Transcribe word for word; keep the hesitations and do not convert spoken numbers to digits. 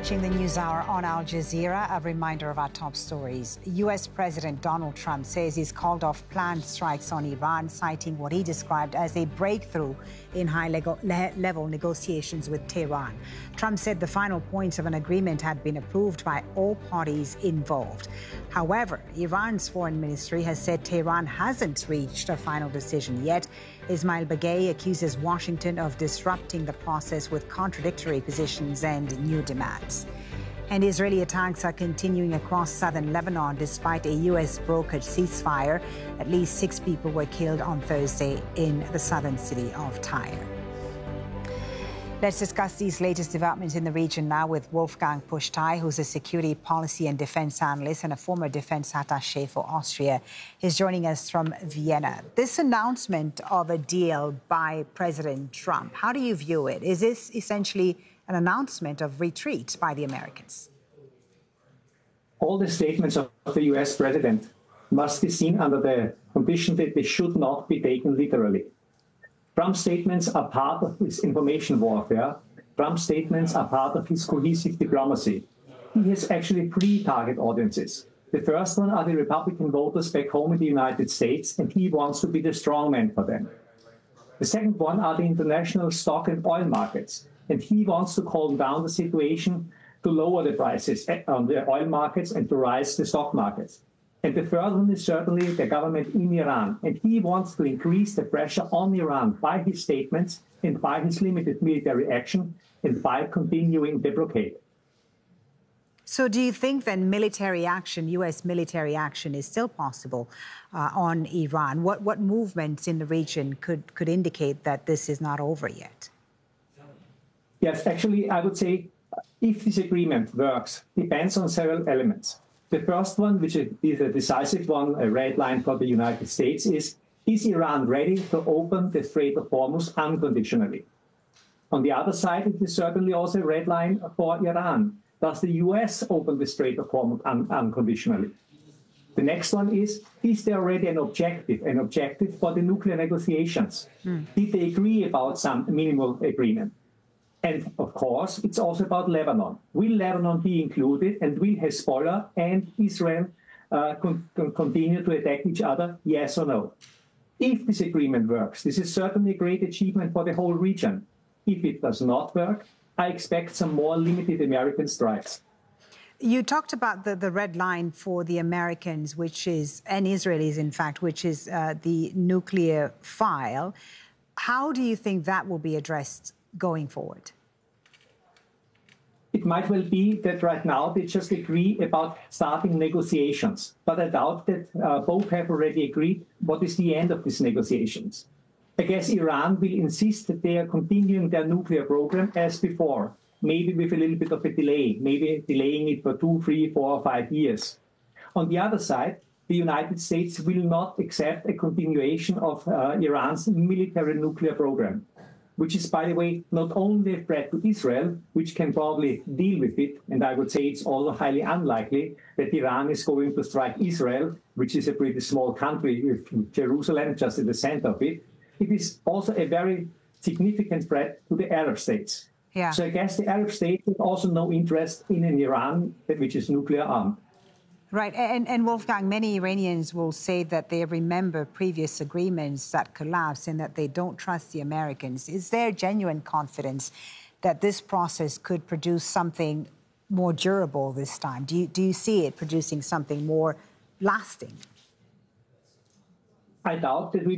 watching the NewsHour on Al Jazeera. A reminder of our top stories. U S President Donald Trump says he's called off planned strikes on Iran, citing what he described as a breakthrough in high-level negotiations with Tehran. Trump said the final points of an agreement had been approved by all parties involved. However, Iran's foreign ministry has said Tehran hasn't reached a final decision yet. Ismail Bagay accuses Washington of disrupting the process with contradictory positions and new demands. And Israeli attacks are continuing across southern Lebanon despite a U S-brokered ceasefire. At least six people were killed on Thursday in the southern city of Tyre. Let's discuss these latest developments in the region now with Wolfgang Pusztai, who's a security policy and defense analyst and a former defense attaché for Austria. He's joining us from Vienna. This announcement of a deal by President Trump, how do you view it? Is this essentially an announcement of retreat by the Americans? All the statements of the U S president must be seen under the condition that they should not be taken literally. Trump's statements are part of his information warfare. Trump's statements are part of his cohesive diplomacy. He has actually three target audiences. The first one are the Republican voters back home in the United States, and he wants to be the strongman for them. The second one are the international stock and oil markets, and he wants to calm down the situation to lower the prices on the oil markets and to rise the stock markets. And the third one is certainly the government in Iran. And he wants to increase the pressure on Iran by his statements and by his limited military action and by continuing the blockade. So do you think then military action, U S military action, is still possible uh, on Iran? What, what movements in the region could, could indicate that this is not over yet? Yes, actually, I would say if this agreement works, depends on several elements. The first one, which is a decisive one, a red line for the United States, is, is Iran ready to open the Strait of Hormuz unconditionally? On the other side, it is certainly also a red line for Iran. Does the U S open the Strait of Hormuz un unconditionally? The next one is, is there already an objective, an objective for the nuclear negotiations? Mm. Did they agree about some minimal agreement? And, of course, it's also about Lebanon. Will Lebanon be included, and will Hezbollah and Israel uh, con con continue to attack each other, yes or no? If this agreement works, this is certainly a great achievement for the whole region. If it does not work, I expect some more limited American strikes. You talked about the, the red line for the Americans, which is, and Israelis, in fact, which is uh, the nuclear file. How do you think that will be addressed going forward? It might well be that right now they just agree about starting negotiations, but I doubt that uh, both have already agreed what is the end of these negotiations. I guess Iran will insist that they are continuing their nuclear program as before, maybe with a little bit of a delay, maybe delaying it for two, three, four, or five years. On the other side, the United States will not accept a continuation of uh, Iran's military nuclear program, which is, by the way, not only a threat to Israel, which can probably deal with it, and I would say it's also highly unlikely that Iran is going to strike Israel, which is a pretty small country with Jerusalem just in the center of it. It is also a very significant threat to the Arab states. Yeah. So I guess the Arab states have also no interest in an Iran which is nuclear armed. Right. And, and Wolfgang, many Iranians will say that they remember previous agreements that collapsed and that they don't trust the Americans. Is there genuine confidence that this process could produce something more durable this time? Do you, do you see it producing something more lasting? I doubt that we